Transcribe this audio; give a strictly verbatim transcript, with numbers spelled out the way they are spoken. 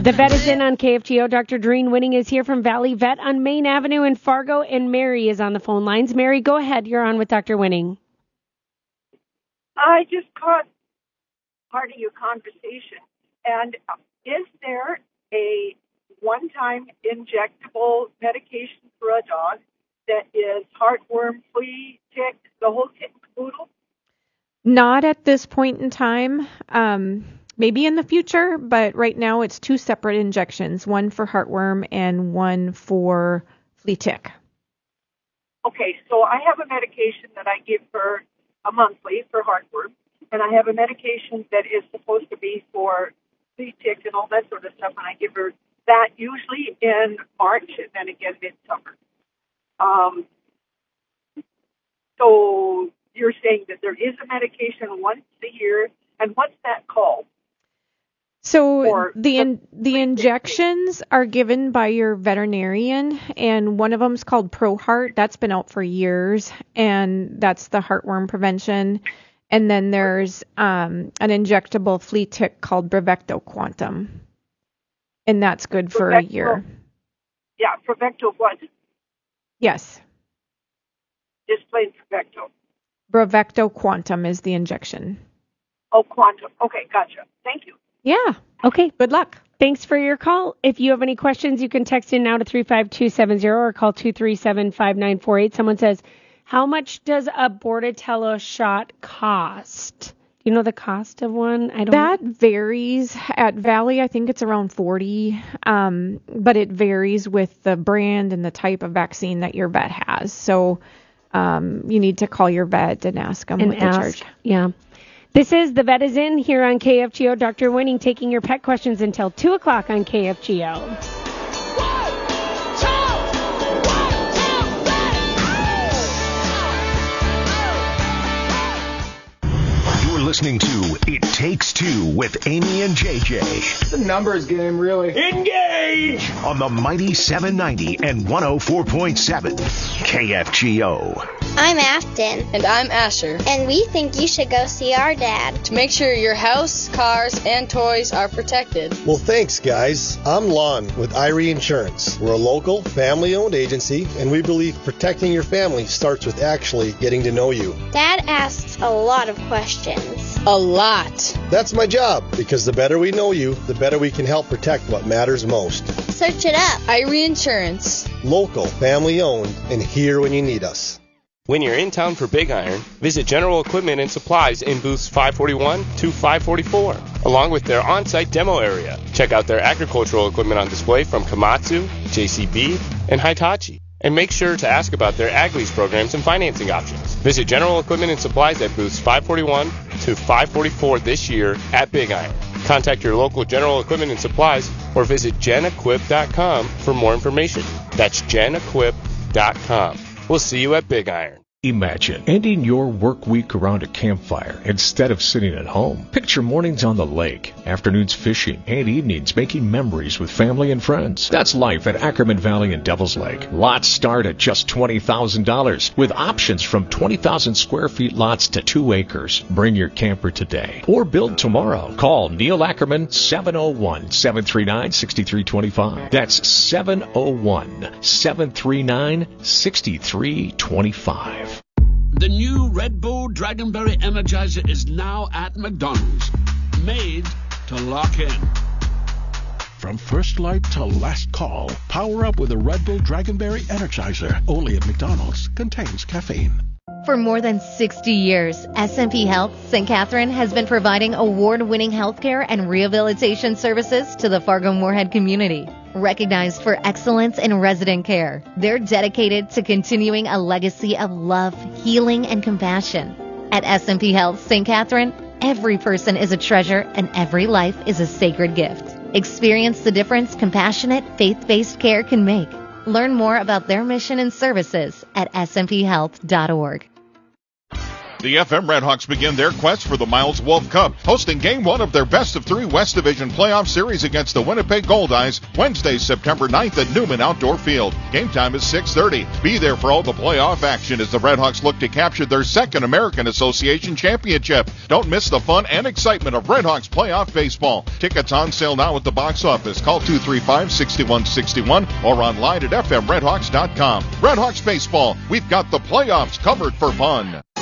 The vet is in on K F G O. Doctor Doreen Winning is here from Valley Vet on Main Avenue in Fargo, and Mary is on the phone lines. Mary, go ahead. You're on with Doctor Winning. I just caught part of your conversation. And is there a one-time injectable medication for a dog that is heartworm, flea, tick, the whole kit and caboodle? Not at this point in time. Um, maybe in the future, but right now it's two separate injections, one for heartworm and one for flea tick. Okay, so I have a medication that I give her a monthly for heartworm, and I have a medication that is supposed to be for flea tick and all that sort of stuff, and I give her that usually in March and then again midsummer. Um, so you're saying that there is a medication once a year, and what's that called? So Or the in, the injections are given by your veterinarian, and one of them is called ProHeart. That's been out for years, and that's the heartworm prevention. And then there's um, an injectable flea tick called Bravecto Quantum, and that's good for Bravecto, a year. Yeah, Bravecto what? Yes. Just plain Bravecto. Bravecto Quantum is the injection. Oh, Quantum. Okay, gotcha. Thank you. Yeah. Okay. Good luck. Thanks for your call. If you have any questions, you can text in now to three five two seven zero or call two three seven, five nine four eight. Someone says, how much does a Bordetella shot cost? Do you know the cost of one? I don't. That varies. At Valley, I think it's around forty, um, but it varies with the brand and the type of vaccine that your vet has. So um, you need to call your vet and ask them and what ask. they charge. Yeah. This is The Vet is In here on K F G O. Doctor Winning taking your pet questions until two o'clock on K F G O. Listening to It Takes Two with Amy and J J. It's a numbers game, really. Engage! On the mighty seven ninety and one oh four point seven K F G O. I'm Afton. And I'm Asher. And we think you should go see our dad. To make sure your house, cars, and toys are protected. Well, thanks, guys. I'm Lon with Irie Insurance. We're a local, family-owned agency, and we believe protecting your family starts with actually getting to know you. Dad asks a lot of questions. A lot. That's my job, because the better we know you, the better we can help protect what matters most. Search it up. Irie Insurance. Local, family-owned, and here when you need us. When you're in town for Big Iron, visit General Equipment and Supplies in booths five forty-one to five forty-four, along with their on-site demo area. Check out their agricultural equipment on display from Komatsu, J C B, and Hitachi. And make sure to ask about their ag lease programs and financing options. Visit General Equipment and Supplies at booths five forty-one to five forty-four this year at Big Iron. Contact your local General Equipment and Supplies or visit gen equip dot com for more information. That's gen equip dot com. We'll see you at Big Iron. Imagine ending your work week around a campfire instead of sitting at home. Picture mornings on the lake, afternoons fishing, and evenings making memories with family and friends. That's life at Ackerman Valley and Devil's Lake. Lots start at just twenty thousand dollars with options from twenty thousand square feet lots to two acres. Bring your camper today or build tomorrow. Call Neil Ackerman seven oh one, seven three nine, six three two five. That's seven oh one, seven three nine, six three two five. The new Red Bull Dragonberry Energizer is now at McDonald's. Made to lock in. From first light to last call, power up with a Red Bull Dragonberry Energizer. Only at McDonald's. Contains caffeine. For more than sixty years, S and P Health Saint Catherine has been providing award-winning healthcare and rehabilitation services to the Fargo-Moorhead community. Recognized for excellence in resident care, they're dedicated to continuing a legacy of love, healing, and compassion. At S and P Health Saint Catherine, every person is a treasure and every life is a sacred gift. Experience the difference compassionate, faith-based care can make. Learn more about their mission and services at s m p health dot org. The F M Redhawks begin their quest for the Miles Wolf Cup, hosting game one of their best of three West Division playoff series against the Winnipeg Goldeyes, Wednesday, September ninth at Newman Outdoor Field. Game time is six thirty. Be there for all the playoff action as the Redhawks look to capture their second American Association championship. Don't miss the fun and excitement of Redhawks playoff baseball. Tickets on sale now at the box office. Call two three five, six one six one or online at f m redhawks dot com. Redhawks baseball, we've got the playoffs covered for fun.